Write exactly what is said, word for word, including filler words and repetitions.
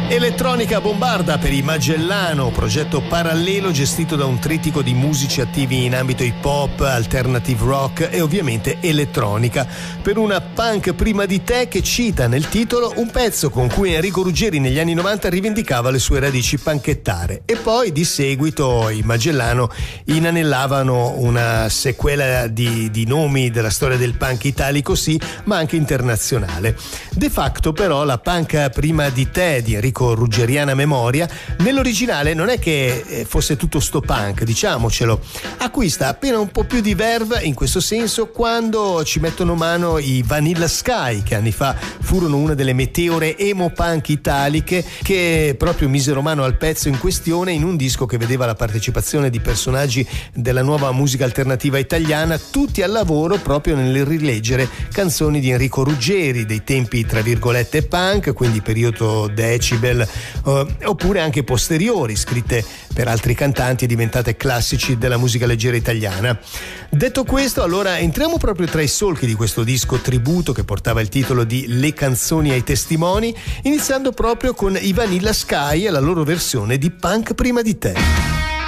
Elettronica bombarda per i Magellano, progetto parallelo gestito da un trittico di musici attivi in ambito hip hop, alternative rock e ovviamente elettronica, per una punk prima di te che cita nel titolo un pezzo con cui Enrico Ruggeri negli anni novanta rivendicava le sue radici panchettare, e poi di seguito i Magellano inanellavano una sequela di, di nomi della storia del punk italico, sì, ma anche internazionale. De facto però la punk prima di te di Enrico Ruggeriana memoria nell'originale non è che fosse tutto sto punk, diciamocelo, acquista appena un po' più di verve in questo senso quando ci mettono mano i Vanilla Sky, che anni fa furono una delle meteore emo punk italiche, che proprio misero mano al pezzo in questione in un disco che vedeva la partecipazione di personaggi della nuova musica alternativa italiana, tutti al lavoro proprio nel rileggere canzoni di Enrico Ruggeri dei tempi tra virgolette punk, quindi periodo Decibel, Uh, oppure anche posteriori, scritte per altri cantanti e diventate classici della musica leggera italiana. Detto questo, allora entriamo proprio tra i solchi di questo disco tributo che portava il titolo di Le canzoni ai testimoni, iniziando proprio con i Vanilla Sky e la loro versione di Punk prima di te.